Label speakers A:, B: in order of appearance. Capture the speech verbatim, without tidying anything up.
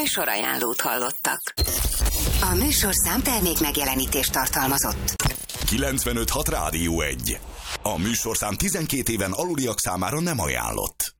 A: Műsorajánlót hallottak. A műsorszám termék megjelenítést tartalmazott.
B: kilencvenöt hat Rádió egy. A műsorszám tizenkét éven aluliak számára nem ajánlott.